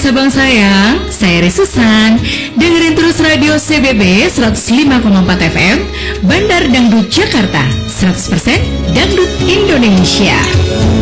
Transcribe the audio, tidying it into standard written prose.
sabang saya Resusan. Dengerin terus radio CBB 105,4 FM, Bandar Dangdut Jakarta, 100% Dangdut Indonesia.